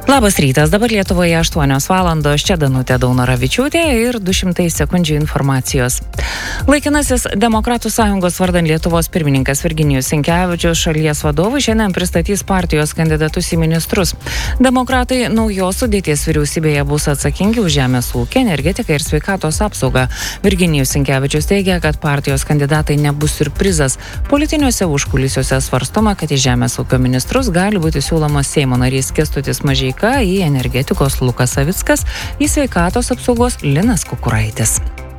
Labas rytas, dabar Lietuvoje 8 valandos, čia Danutė Daunoravičiūtė ir 200 sekundžių informacijos. Laikinasis Demokratų sąjungos vardan Lietuvos pirmininkas Virginijus Sinkevičius šalies vadovui šiandien pristatys partijos kandidatus į ministrus. Demokratai naujos sudėties vyriausybėje bus atsakingi už žemės ūkį, energetiką ir sveikatos apsaugą. Virginijus Sinkevičius teigia, kad partijos kandidatai nebus siurprizas. Politiniuose užkulisiuose svarstoma, kad į žemės ūkio ministrus gali būti siūlomas Seimo narys Kęstutis Mažeika, į energetikos Lukas Savickas, į sveikatos apsaugos Linas Kukuraitis.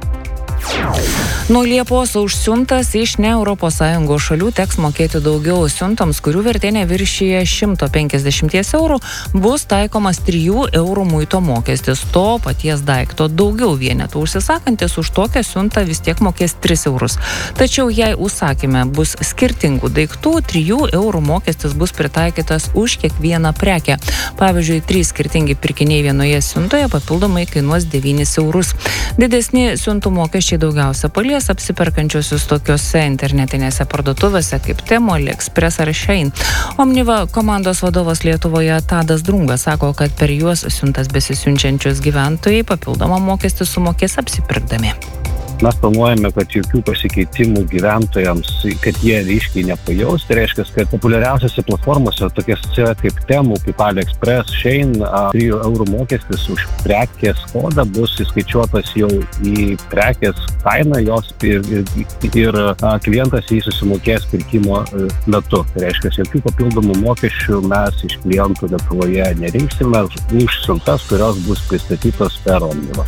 Nuo Liepos už siuntas iš ne ES šalių teks mokėti daugiau. Siuntoms, kurių vertė neviršyje 150 eurų, bus taikomas 3 eurų muito mokestis. To paties daikto daugiau vienetų užsisakantis už tokią siuntą vis tiek mokės 3 eurus. Tačiau jei užsakyme bus skirtingų daiktų, 3 eurų mokestis bus pritaikytas už kiekvieną prekę. Pavyzdžiui, 3 skirtingi pirkiniai vienoje siuntoje papildomai kainuos 9 eurus. Didesni siuntų mokesčiai daugiausia palies apsiperkančiusius tokiuose internetinėse parduotuvėse kaip Temu, AliExpress ar Shein. Omniva komandos vadovas Lietuvoje Tadas Drungas sako, kad per juos siuntas besisiunčiančius gyventojai papildomą mokestį sumokės apsipirkdami. Mes planuojame, kad jokių pasikeitimų gyventojams, kad jie ryškiai nepajaus. Tai reiškia, kad populiariausiose platformose, tokiose kaip Temu, kaip AliExpress, Shein, 3 eurų mokestis už prekės kodą bus įskaičiuotas jau į prekės kainą jos ir klientas jį susimokės pirkimo metu. Tai reiškia, jokių papildomų mokesčių mes iš klientų Lietuvoje nerinksime už siuntas, kurios bus pristatytos per Omnivą.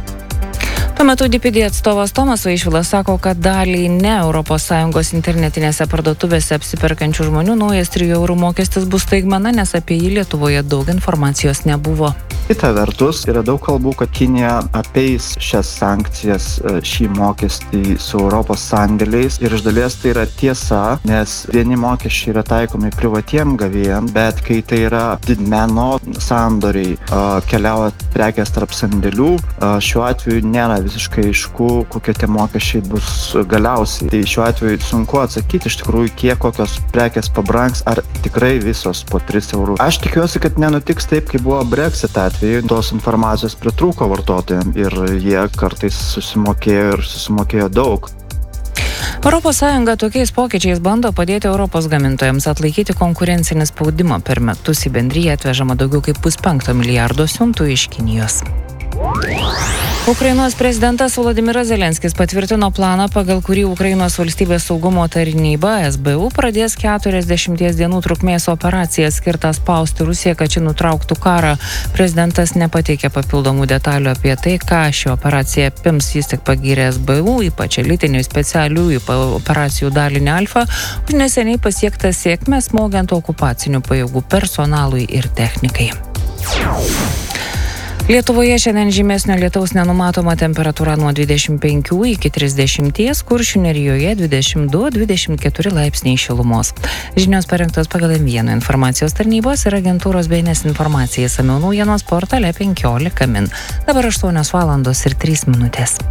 Tuo metu DPD atstovas Tomas Vaišvilas sako, kad daliai ne ES internetinėse parduotuvėse apsiperkančių žmonių naujas 3 eurų mokestis bus staigmena, nes apie jį Lietuvoje daug informacijos nebuvo. Kita vertus, yra daug kalbų, kad Kinija apeis šias sankcijas, šį mokestį su Europos sandėliais ir iš dalies tai yra tiesa, nes vieni mokesčiai yra taikomi privatiem gavėjam, bet kai tai yra didmeno sandoriai, keliauja prekės tarp sandėlių, šiuo atveju nėra visiškai aišku, kokie tie mokesčiai bus galiausiai. Tai šiuo atveju sunku atsakyti iš tikrųjų, kiek kokios prekės pabrangs, ar tikrai visos po 3 eurų. Aš tikiuosi, kad nenutiks taip, kaip buvo Brexit atveju. Tos informacijos pritrūko vartotojams ir jie kartais susimokėjo daug. ES tokiais pokyčiais bando padėti Europos gamintojams atlaikyti konkurencinį spaudimą. Per metus į bendriją atvežama daugiau kaip 5,5 milijardo siuntų iš Kinijos. Ukrainos prezidentas Volodymyras Zelenskis patvirtino planą, pagal kurį Ukrainos valstybės saugumo tarnyba SBU pradės 40 dienų trukmės operaciją skirtą spausti Rusiją, kad ši nutrauktų karą. Prezidentas nepateikė papildomų detalių apie tai, ką ši operacija apims. Jis tik pagyrė SBU, ypač elitinių specialiųjų operacijų dalinį Alfa, už neseniai pasiektą sėkmę smogiant okupacinių pajėgų personalui ir technikai. Lietuvoje šiandien žymesnio lietaus nenumatoma, temperatūra nuo 25 iki 30, Kuršių Nerijoje 22-24 laipsniai šilumos. Žinios parengtos pagal M1 informacijos tarnybos ir agentūros BNS informacija, išsamiau naujienos portale 15 min. Dabar 8 valandos ir 3 minutės.